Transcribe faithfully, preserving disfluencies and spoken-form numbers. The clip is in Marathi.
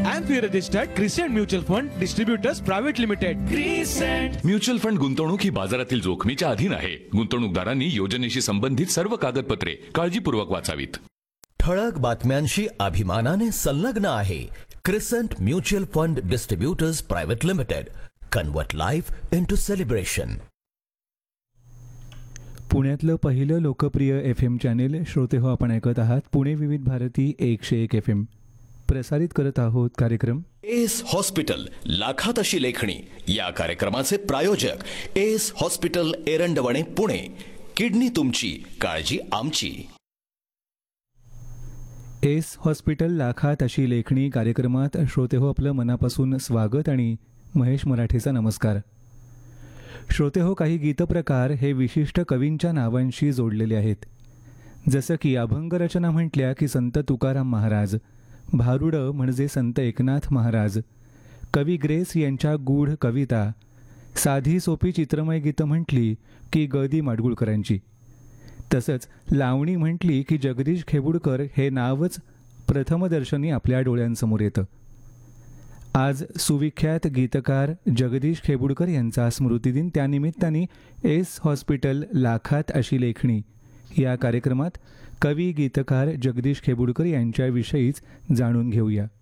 Amphi registered crescent mutual fund distributors private limited. Crescent mutual fund गुंतवणूक ही बाजारातील जोखमीच्या अधीन आहे. गुंतवणूकदारांनी योजनेशी संबंधित सर्व कागदपत्रे काळजीपूर्वक वाचावीत. ठळक बातम्यांशी अभिमानाने संलग्न आहे crescent mutual fund distributors private limited. Convert life into celebration. पुण्यातलं पहिलं लोकप्रिय एफ एम चॅनेल श्रोते हो आपण ऐकत आहात पुणे विविध भारती एकशे एक एफ एम. प्रसारित करत आहोत कार्यक्रम एस हॉस्पिटल लाखात अशी लेखणी. या कार्यक्रमाचे प्रायोजक S hospital Erandwane Pune. Kidney तुमची काळजी आमची. एस हॉस्पिटल लाखात अशी लेखणी कार्यक्रमात श्रोते हो आपलं मनापासून स्वागत आणि महेश मराठेचा नमस्कार. श्रोते हो, काही गीतप्रकार हे विशिष्ट कवींच्या नावांशी जोडलेले आहेत. जसं की अभंग रचना म्हटल्या की संत तुकाराम महाराज, भारुडं म्हणजे संत एकनाथ महाराज, कवी ग्रेस यांच्या गूढ कविता, साधी सोपी चित्रमय गीतं म्हटली की ग दी माडगुळकरांची. तसंच लावणी म्हटली की जगदीश खेबुडकर हे नावच प्रथमदर्शनी आपल्या डोळ्यांसमोर येतं. आज सुविख्यात गीतकार जगदीश खेबुडकर यांचा स्मृतिदिन. त्यानिमित्ताने एस हॉस्पिटल लाखात अशी लेखणी या कार्यक्रमात कवी गीतकार जगदीश खेबुडकर यांच्याविषयीच जाणून घेऊया.